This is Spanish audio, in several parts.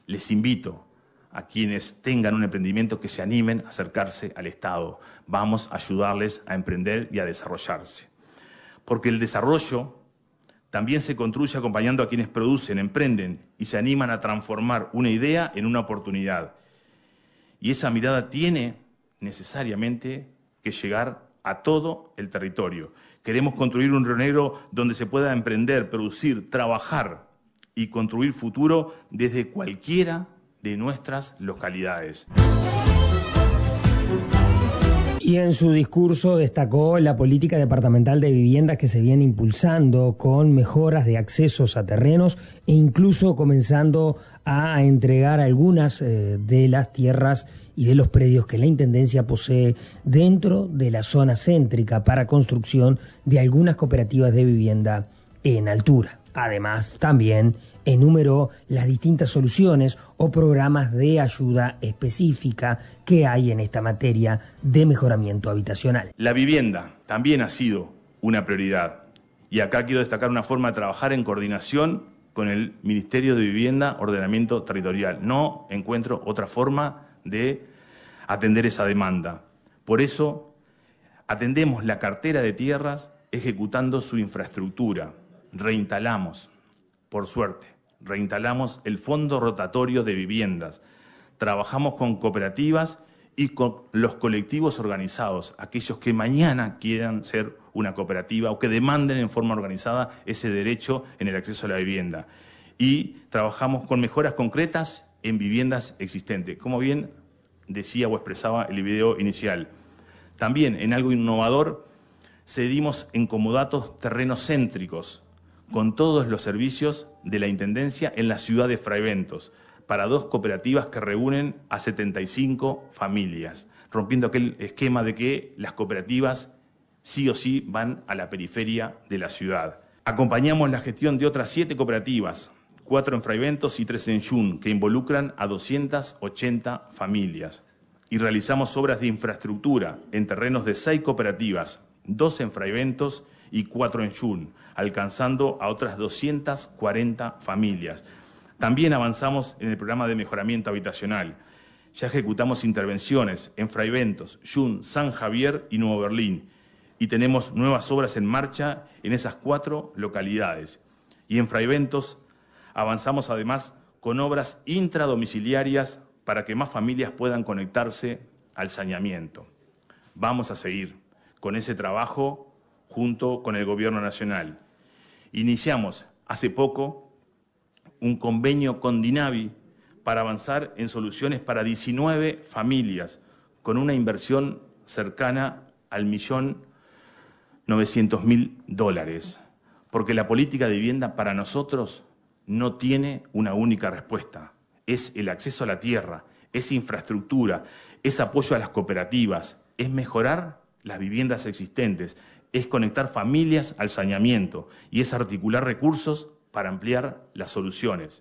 Les invito a quienes tengan un emprendimiento que se animen a acercarse al Estado. Vamos a ayudarles a emprender y a desarrollarse. Porque el desarrollo también se construye acompañando a quienes producen, emprenden y se animan a transformar una idea en una oportunidad. Y esa mirada tiene necesariamente que llegar a todo el territorio. Queremos construir un Río Negro donde se pueda emprender, producir, trabajar y construir futuro desde cualquiera de nuestras localidades. Y en su discurso destacó la política departamental de viviendas que se viene impulsando con mejoras de accesos a terrenos e incluso comenzando a entregar algunas de las tierras y de los predios que la Intendencia posee dentro de la zona céntrica para construcción de algunas cooperativas de vivienda en altura. Además, también enumeró las distintas soluciones o programas de ayuda específica que hay en esta materia de mejoramiento habitacional. La vivienda también ha sido una prioridad y acá quiero destacar una forma de trabajar en coordinación con el Ministerio de Vivienda, Ordenamiento Territorial. No encuentro otra forma de atender esa demanda. Por eso atendemos la cartera de tierras ejecutando su infraestructura. Reinstalamos, por suerte, reinstalamos el fondo rotatorio de viviendas. Trabajamos con cooperativas y con los colectivos organizados, aquellos que mañana quieran ser una cooperativa o que demanden en forma organizada ese derecho en el acceso a la vivienda. Y trabajamos con mejoras concretas en viviendas existentes, como bien decía o expresaba el video inicial. También en algo innovador cedimos en comodatos terrenos céntricos con todos los servicios de la Intendencia en la ciudad de Fraiventos, para 2 cooperativas que reúnen a 75 familias, rompiendo aquel esquema de que las cooperativas sí o sí van a la periferia de la ciudad. Acompañamos la gestión de otras 7 cooperativas, 4 en Fraiventos y 3 en Yun, que involucran a 280 familias. Y realizamos obras de infraestructura en terrenos de 6 cooperativas, 2 en Fraiventos y 4 en Yun, alcanzando a otras 240 familias. También avanzamos en el programa de mejoramiento habitacional. Ya ejecutamos intervenciones en Fraiventos, Yun, San Javier y Nuevo Berlín. Y tenemos nuevas obras en marcha en esas 4 localidades. Y en Fraiventos avanzamos además con obras intradomiciliarias para que más familias puedan conectarse al saneamiento. Vamos a seguir con ese trabajo junto con el Gobierno Nacional. Iniciamos hace poco un convenio con Dinavi para avanzar en soluciones para 19 familias con una inversión cercana al $1.900.000, porque la política de vivienda para nosotros no tiene una única respuesta. Es el acceso a la tierra, es infraestructura, es apoyo a las cooperativas, es mejorar las viviendas existentes, es conectar familias al saneamiento y es articular recursos para ampliar las soluciones.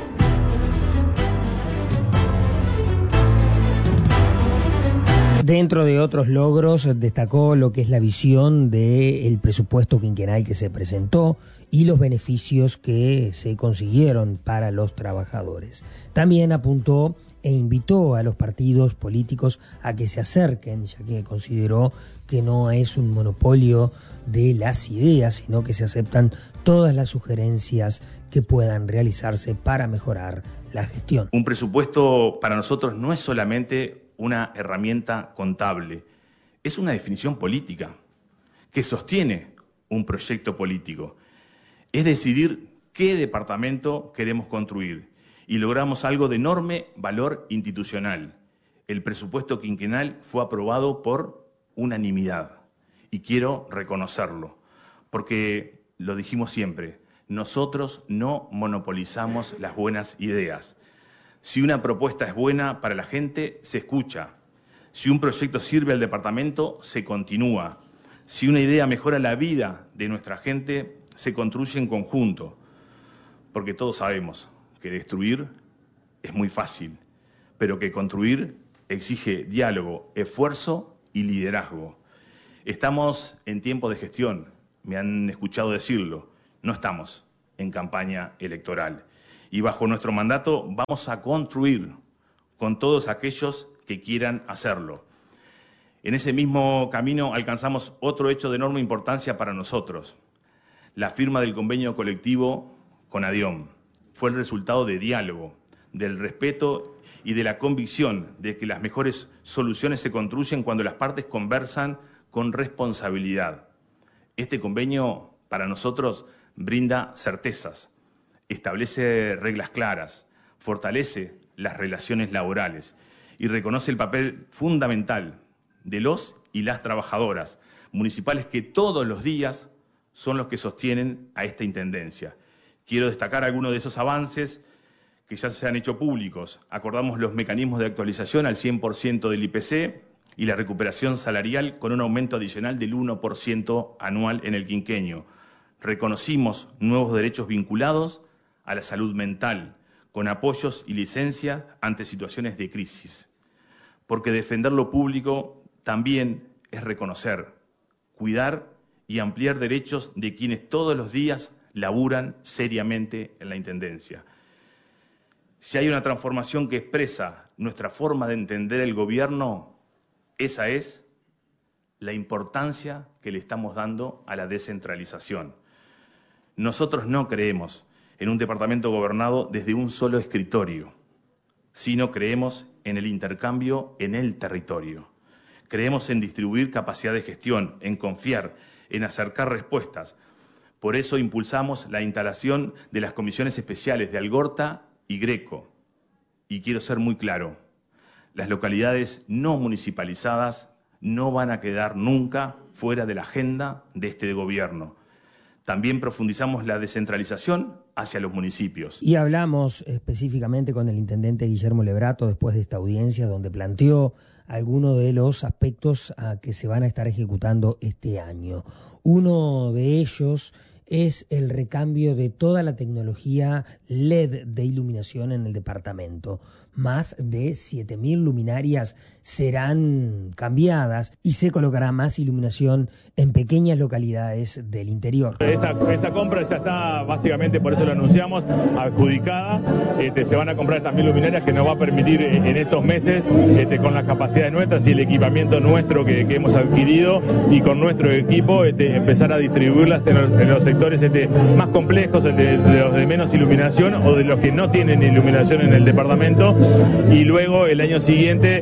Dentro de otros logros destacó lo que es la visión del presupuesto quinquenal que se presentó y los beneficios que se consiguieron para los trabajadores. También apuntó e invitó a los partidos políticos a que se acerquen, ya que consideró que no es un monopolio de las ideas, sino que se aceptan todas las sugerencias que puedan realizarse para mejorar la gestión. Un presupuesto para nosotros no es solamente una herramienta contable, es una definición política que sostiene un proyecto político. Es decidir qué departamento queremos construir y logramos algo de enorme valor institucional. El presupuesto quinquenal fue aprobado por unanimidad y quiero reconocerlo, porque lo dijimos siempre, nosotros no monopolizamos las buenas ideas. Si una propuesta es buena para la gente, se escucha. Si un proyecto sirve al departamento, se continúa. Si una idea mejora la vida de nuestra gente, se construye en conjunto. Porque todos sabemos que destruir es muy fácil, pero que construir exige diálogo, esfuerzo y liderazgo. Estamos en tiempo de gestión, me han escuchado decirlo, no estamos en campaña electoral. Y bajo nuestro mandato vamos a construir con todos aquellos que quieran hacerlo. En ese mismo camino alcanzamos otro hecho de enorme importancia para nosotros. La firma del convenio colectivo con ADIOM fue el resultado de diálogo, del respeto y de la convicción de que las mejores soluciones se construyen cuando las partes conversan con responsabilidad. Este convenio, para nosotros, brinda certezas, establece reglas claras, fortalece las relaciones laborales y reconoce el papel fundamental de los y las trabajadoras municipales que todos los días son los que sostienen a esta intendencia. Quiero destacar algunos de esos avances que ya se han hecho públicos. Acordamos los mecanismos de actualización al 100% del IPC y la recuperación salarial con un aumento adicional del 1% anual en el quinquenio. Reconocimos nuevos derechos vinculados a la salud mental, con apoyos y licencias ante situaciones de crisis. Porque defender lo público también es reconocer, cuidar y ampliar derechos de quienes todos los días laburan seriamente en la Intendencia. Si hay una transformación que expresa nuestra forma de entender el gobierno, esa es la importancia que le estamos dando a la descentralización. Nosotros no creemos en un departamento gobernado desde un solo escritorio, sino creemos en el intercambio en el territorio. Creemos en distribuir capacidad de gestión, en confiar, en acercar respuestas. Por eso impulsamos la instalación de las comisiones especiales de Algorta y Greco. Y quiero ser muy claro, las localidades no municipalizadas no van a quedar nunca fuera de la agenda de este gobierno. También profundizamos la descentralización hacia los municipios. Y hablamos específicamente con el intendente Guillermo Lebrato después de esta audiencia donde planteó algunos de los aspectos que se van a estar ejecutando este año. Uno de ellos es el recambio de toda la tecnología LED de iluminación en el departamento. Más de 7.000 luminarias serán cambiadas y se colocará más iluminación en pequeñas localidades del interior. Esa compra ya está, básicamente, por eso lo anunciamos, adjudicada. Se van a comprar estas 1.000 luminarias que nos va a permitir en estos meses, con las capacidades nuestras y el equipamiento nuestro que hemos adquirido y con nuestro equipo, empezar a distribuirlas en los sectores más complejos, de los de menos iluminación o de los que no tienen iluminación en el departamento. Y luego el año siguiente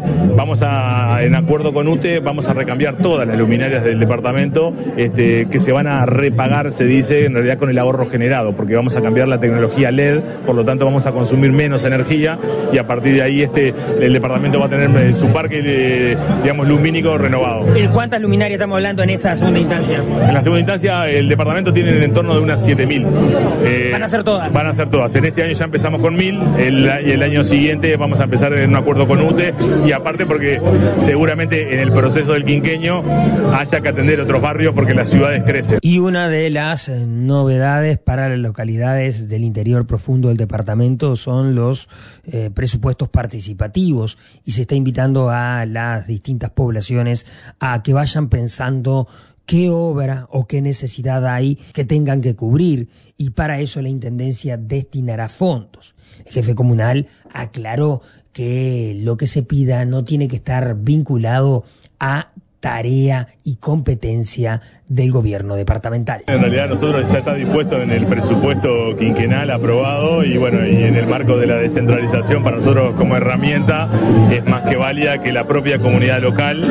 en acuerdo con UTE, vamos a recambiar todas las luminarias del departamento que se van a repagar, se dice, en realidad con el ahorro generado, porque vamos a cambiar la tecnología LED, por lo tanto vamos a consumir menos energía y a partir de ahí el departamento va a tener su parque, lumínico renovado. ¿Cuántas luminarias estamos hablando en esa segunda instancia? En la segunda instancia el departamento tiene en el entorno de unas 7.000. ¿Van a ser todas? Van a ser todas. En este año ya empezamos con 1.000, y el año siguiente vamos a empezar en un acuerdo con UTE, y aparte porque seguramente en el proceso del quinquenio haya que atender otros barrios porque las ciudades crecen. Y una de las novedades para las localidades del interior profundo del departamento son los presupuestos participativos, y se está invitando a las distintas poblaciones a que vayan pensando qué obra o qué necesidad hay que tengan que cubrir, y para eso la Intendencia destinará fondos. El jefe comunal aclaró que lo que se pida no tiene que estar vinculado a tarea y competencia del gobierno departamental. En realidad nosotros ya está dispuesto en el presupuesto quinquenal aprobado y en el marco de la descentralización para nosotros como herramienta es más que válida que la propia comunidad local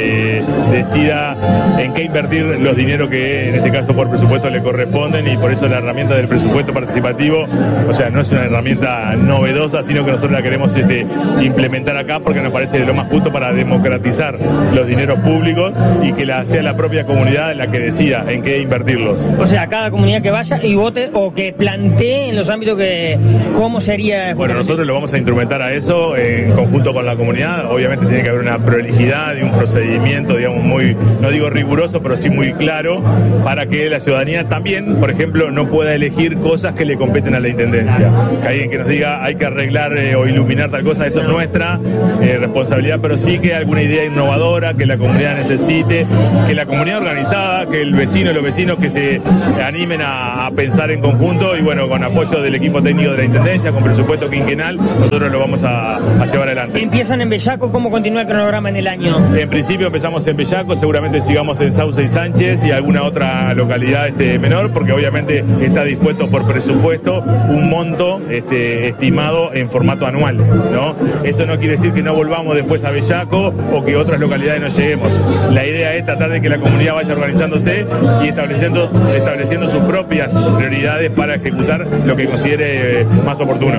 decida en qué invertir los dineros que en este caso por presupuesto le corresponden, y por eso la herramienta del presupuesto participativo, no es una herramienta novedosa, sino que nosotros la queremos implementar acá porque nos parece lo más justo para democratizar los dineros públicos y que sea la propia comunidad la que decida en qué invertirlos. O sea, cada comunidad que vaya y vote o que plantee en los ámbitos cómo sería. Bueno, nosotros lo vamos a instrumentar a eso en conjunto con la comunidad. Obviamente tiene que haber una prolijidad y un procedimiento, muy, no digo riguroso, pero sí muy claro, para que la ciudadanía también, por ejemplo, no pueda elegir cosas que le competen a la Intendencia. Que alguien que nos diga hay que arreglar o iluminar tal cosa, eso es nuestra responsabilidad, pero sí que alguna idea innovadora, que la comunidad comunidad necesite, que la comunidad organizada, que el vecino y los vecinos que se animen a pensar en conjunto y bueno, con apoyo del equipo técnico de la Intendencia, con presupuesto quinquenal, nosotros lo vamos a llevar adelante. ¿Empiezan en Bellaco? ¿Cómo continúa el cronograma en el año? En principio empezamos en Bellaco, seguramente sigamos en Sauce y Sánchez y alguna otra localidad menor, porque obviamente está dispuesto por presupuesto un monto estimado en formato anual, ¿no? Eso no quiere decir que no volvamos después a Bellaco o que otras localidades no lleguemos. La idea es tratar de que la comunidad vaya organizándose y estableciendo sus propias prioridades para ejecutar lo que considere más oportuno.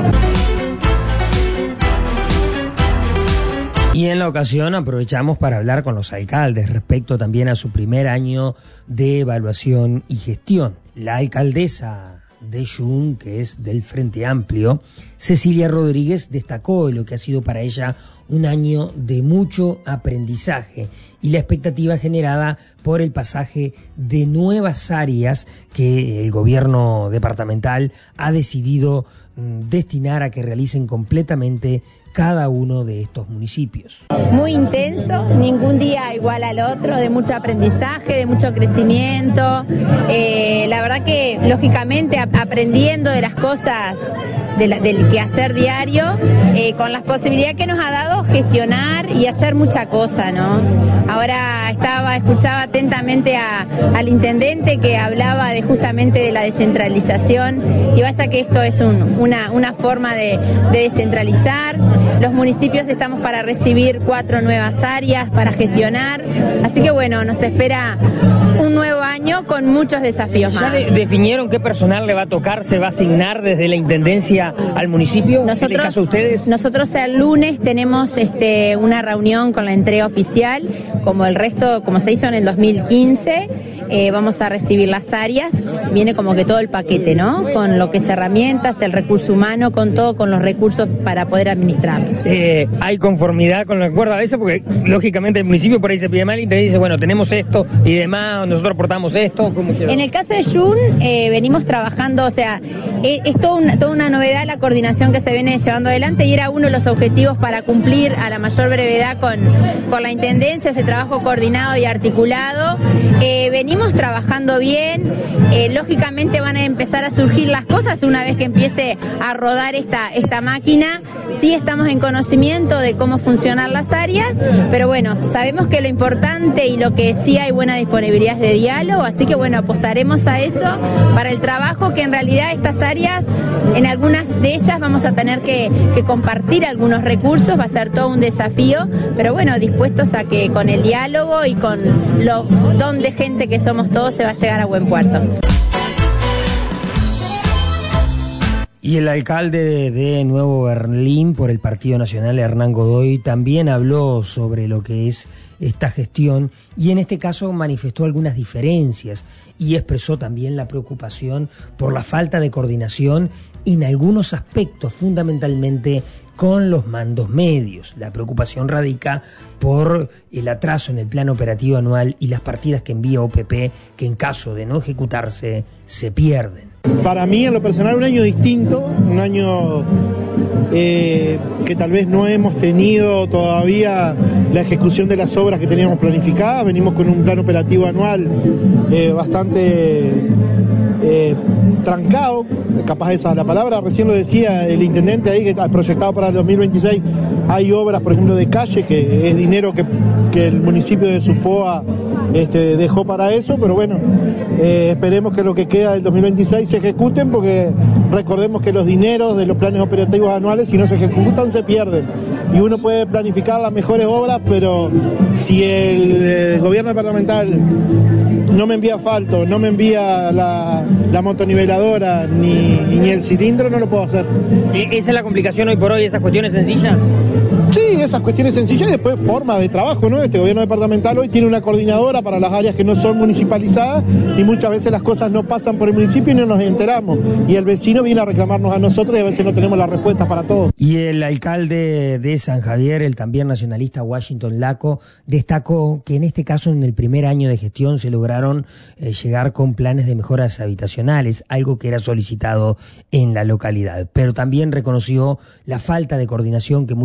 Y en la ocasión aprovechamos para hablar con los alcaldes respecto también a su primer año de evaluación y gestión. La alcaldesa de Jun, que es del Frente Amplio, Cecilia Rodríguez, destacó lo que ha sido para ella un año de mucho aprendizaje y la expectativa generada por el pasaje de nuevas áreas que el gobierno departamental ha decidido destinar a que realicen completamente cada uno de estos municipios. Muy intenso, ningún día igual al otro, de mucho aprendizaje, de mucho crecimiento. La verdad que, lógicamente, aprendiendo de las cosas del quehacer diario, con las posibilidades que nos ha dado gestionar y hacer mucha cosa, ¿no? Ahora escuchaba atentamente al intendente que hablaba justamente de la descentralización, y vaya que esto es una forma de descentralizar. Los municipios estamos para recibir 4 nuevas áreas para gestionar, así que bueno, nos espera un nuevo año con muchos desafíos más. ¿Ya definieron qué personal le va a tocar, se va a asignar desde la Intendencia al municipio? ¿En el caso de ustedes? Nosotros el lunes tenemos una reunión con la entrega oficial, como el resto, como se hizo en el 2015, vamos a recibir las áreas, viene como que todo el paquete, ¿no? Con lo que es herramientas, el recurso humano, con todo, con los recursos para poder administrarlos. ¿Hay conformidad con los acuerdos a veces? Porque lógicamente el municipio por ahí se pide mal y te dice, bueno, tenemos esto y demás, nosotros aportamos esto. En el caso de Jun, venimos trabajando, o sea, es toda una novedad la coordinación que se viene llevando adelante, y era uno de los objetivos para cumplir a la mayor brevedad con la Intendencia, ese trabajo coordinado y articulado. Venimos trabajando bien, lógicamente van a empezar a surgir las cosas una vez que empiece a rodar esta máquina. Sí estamos en conocimiento de cómo funcionan las áreas, pero bueno, sabemos que lo importante y lo que sí hay buena disponibilidad es de diálogo, así que bueno, apostaremos a eso para el trabajo, que en realidad estas áreas, en algunas de ellas vamos a tener que compartir algunos recursos, va a ser todo un desafío, pero bueno, dispuestos a que con el diálogo y con lo don de gente que somos todos se va a llegar a buen puerto. Y el alcalde de Nuevo Berlín por el Partido Nacional, Hernán Godoy, también habló sobre lo que es esta gestión y en este caso manifestó algunas diferencias y expresó también la preocupación por la falta de coordinación en algunos aspectos, fundamentalmente con los mandos medios. La preocupación radica por el atraso en el plan operativo anual y las partidas que envía OPP, que en caso de no ejecutarse se pierden. Para mí, en lo personal, un año distinto, un año que tal vez no hemos tenido todavía la ejecución de las obras que teníamos planificadas. Venimos con un plan operativo anual bastante trancado, capaz esa es la palabra. Recién lo decía el intendente ahí, que está proyectado para el 2026. Hay obras, por ejemplo, de calle, que es dinero que el municipio de Supoa dejó para eso, pero bueno, esperemos que lo que queda del 2026 se ejecuten, porque recordemos que los dineros de los planes operativos anuales, si no se ejecutan, se pierden. Y uno puede planificar las mejores obras, pero si el gobierno departamental no me envía asfalto, no me envía la motoniveladora ni el cilindro, no lo puedo hacer. ¿Esa es la complicación hoy por hoy, esas cuestiones sencillas? Sí, esas cuestiones sencillas y después forma de trabajo, ¿no? Este gobierno departamental hoy tiene una coordinadora para las áreas que no son municipalizadas y muchas veces las cosas no pasan por el municipio y no nos enteramos. Y el vecino viene a reclamarnos a nosotros y a veces no tenemos las respuestas para todo. Y el alcalde de San Javier, el también nacionalista Washington Laco, destacó que en este caso, en el primer año de gestión, se lograron llegar con planes de mejoras habitacionales, algo que era solicitado en la localidad. Pero también reconoció la falta de coordinación que muchas veces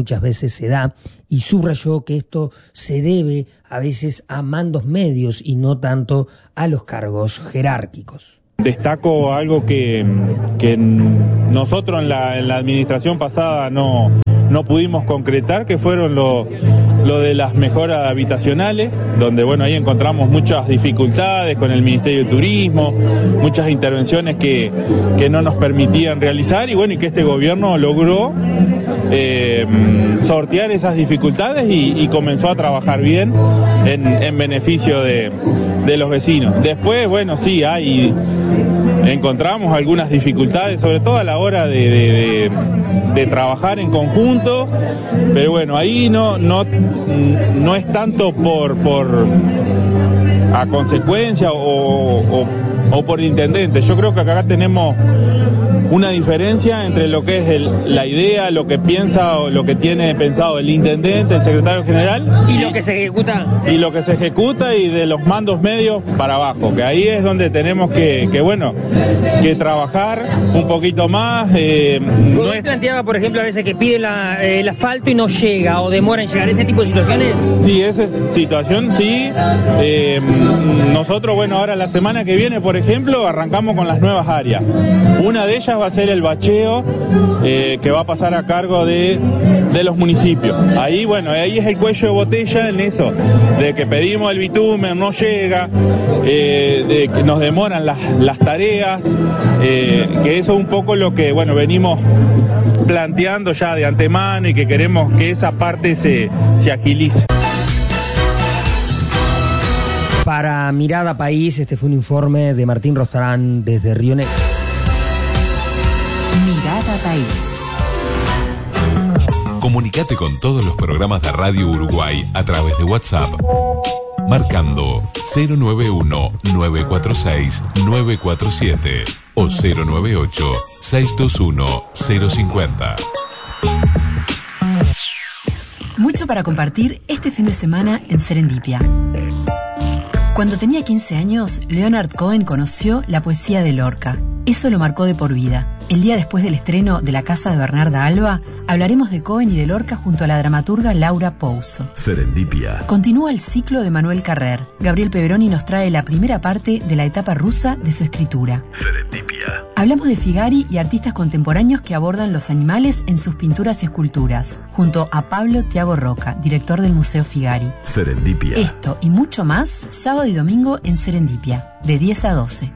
veces se da, y subrayó que esto se debe a veces a mandos medios y no tanto a los cargos jerárquicos. Destaco algo que nosotros en la administración pasada no pudimos concretar, que fueron lo de las mejoras habitacionales, donde bueno, ahí encontramos muchas dificultades con el Ministerio de Turismo, muchas intervenciones que no nos permitían realizar, y bueno, y que este gobierno logró sortear esas dificultades y comenzó a trabajar bien en beneficio de los vecinos. Después, bueno, sí, encontramos algunas dificultades, sobre todo a la hora de trabajar en conjunto, pero bueno, ahí no es tanto por a consecuencia o por intendente. Yo creo que acá tenemos una diferencia entre lo que es la idea, lo que piensa o lo que tiene pensado el intendente, el secretario general. ¿Y lo que se ejecuta? Y lo que se ejecuta, y de los mandos medios para abajo, que ahí es donde tenemos que trabajar un poquito más. ¿Usted planteaba, por ejemplo, a veces que pide el asfalto y no llega, o demora en llegar, ese tipo de situaciones? Sí, esa situación, sí. Nosotros, bueno, ahora la semana que viene, por ejemplo, arrancamos con las nuevas áreas. Una de ellas va a ser el bacheo, que va a pasar a cargo de los municipios. Ahí, bueno, ahí es el cuello de botella en eso, de que pedimos el bitumen, no llega, de que nos demoran las tareas, que eso es un poco lo que, bueno, venimos planteando ya de antemano, y que queremos que esa parte se agilice. Para Mirada País, este fue un informe de Martín Rostrán desde Río Negro. Mirada País. Comunicate con todos los programas de Radio Uruguay a través de WhatsApp, marcando 091-946-947 o 098-621-050. Mucho para compartir este fin de semana en Serendipia. Cuando tenía 15 años, Leonard Cohen conoció la poesía de Lorca. Eso lo marcó de por vida. El día después del estreno de La Casa de Bernarda Alba, hablaremos de Cohen y de Lorca junto a la dramaturga Laura Pouso. Serendipia. Continúa el ciclo de Manuel Carrer. Gabriel Peveroni nos trae la primera parte de la etapa rusa de su escritura. Serendipia. Hablamos de Figari y artistas contemporáneos que abordan los animales en sus pinturas y esculturas, junto a Pablo Tiago Roca, director del Museo Figari. Serendipia. Esto y mucho más, sábado y domingo en Serendipia, de 10 a 12.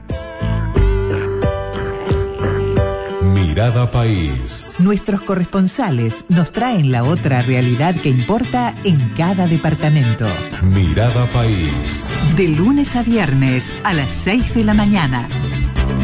Mirada País. Nuestros corresponsales nos traen la otra realidad que importa en cada departamento. Mirada País. De lunes a viernes a las 6 de la mañana.